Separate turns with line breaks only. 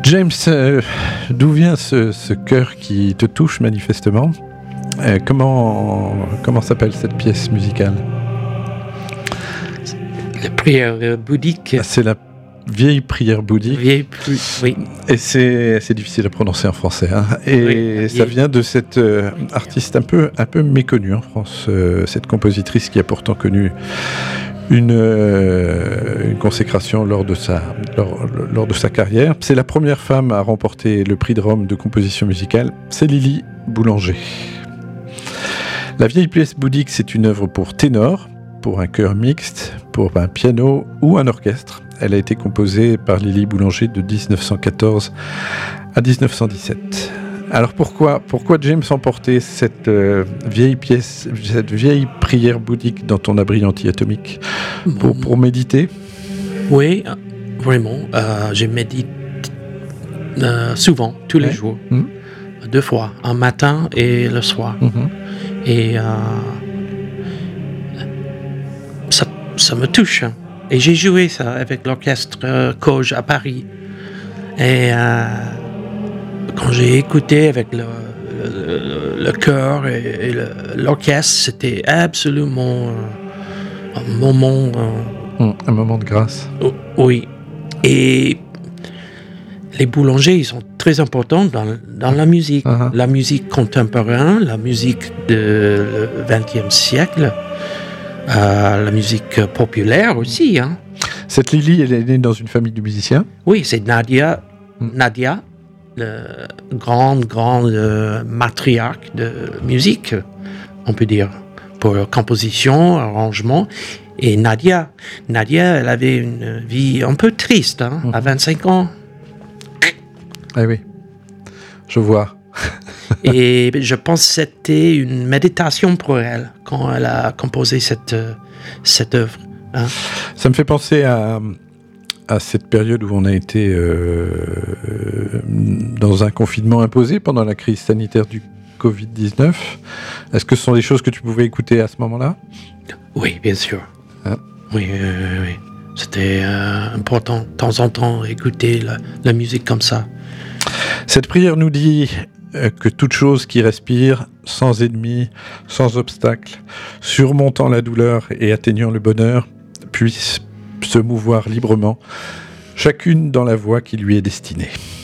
James, d'où vient ce cœur qui te touche manifestement? Comment s'appelle cette pièce musicale?
La prière bouddhique.
C'est la vieille prière bouddhique.
Oui.
Et c'est difficile à prononcer en français. Hein. Et oui, ça vient de cette artiste un peu méconnue en France, cette compositrice qui a pourtant connu une consécration lors de sa carrière. C'est la première femme à remporter le prix de Rome de composition musicale. C'est Lily Boulanger. La vieille pièce bouddhique, c'est une œuvre pour ténor, pour un chœur mixte, pour un piano ou un orchestre. Elle a été composée par Lily Boulanger de 1914 à 1917. Alors pourquoi James emportait cette vieille pièce, cette vieille prière bouddhique dans ton abri anti-atomique pour méditer?
Oui, vraiment. Je médite souvent, tous les jours, 2 fois, un matin et le soir. Et ça me touche. Et j'ai joué ça avec l'orchestre Coge à Paris. Et quand j'ai écouté avec le chœur et l'orchestre, c'était absolument un moment...
un moment de grâce.
Oui. Et les boulangers, ils sont très importants dans la musique. La musique contemporaine, la musique du XXe siècle, la musique populaire aussi. Hein.
Cette Lily, elle est née dans une famille de musiciens?
Oui, c'est Nadia, grande matriarche de musique, on peut dire, pour composition, arrangement. Et Nadia, elle avait une vie un peu triste, à 25 ans.
Ah oui, je vois.
Et je pense que c'était une méditation pour elle quand elle a composé cette œuvre. Hein.
Ça me fait penser à cette période où on a été dans un confinement imposé pendant la crise sanitaire du Covid-19. Est-ce que ce sont des choses que tu pouvais écouter à ce moment-là?
Oui, bien sûr. Oui. C'était important, de temps en temps, écouter la musique comme ça.
Cette prière nous dit que toute chose qui respire, sans ennemi, sans obstacle, surmontant la douleur et atteignant le bonheur, puisse se mouvoir librement, chacune dans la voie qui lui est destinée.